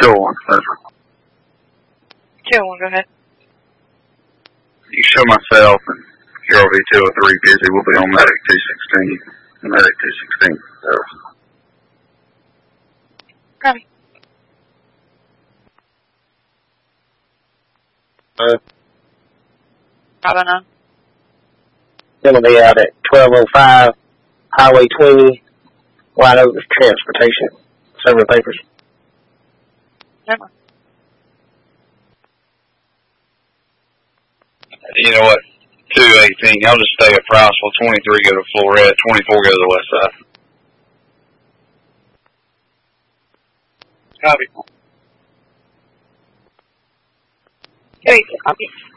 201, Central. 201, go ahead. You show myself and QRV 203 busy. We'll be on Medic 216. Medic 216. Copy. I don't know. Gonna be out at 1205 Highway 20, White Oak Transportation. Serving papers. Never. You know what? 218. Y'all just stay at Priceville. 23 go to Florette. 24 go to the west side. Copy. Okay, copy.